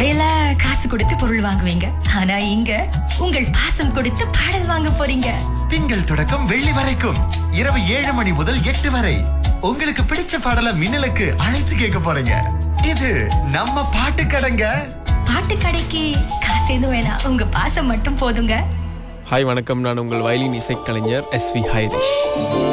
கடையில காசு கொடுத்து பொருள் வாங்குவீங்க, ஆனா இங்க உங்கள் பாசம் கொடுத்து பாடல் வாங்க போறீங்க. திங்கள் தொடக்கம் வெள்ளி வரைக்கும் இரவு 7 மணி முதல் 8 வரை உங்களுக்கு பிடிச்ச பாடலை மின்னலுக்கு அழைத்து கேட்க போறீங்க. இது நம்ம பாட்டு கடைங்க. பாட்டு கடைக்கு காசு எதுவும் வேணாம், உங்க பாசம் மட்டும் போதுங்க. ஹாய் வணக்கம், நான் உங்கள் வயலின் இசைக்கலைஞர் SV ஹைரிஷ்.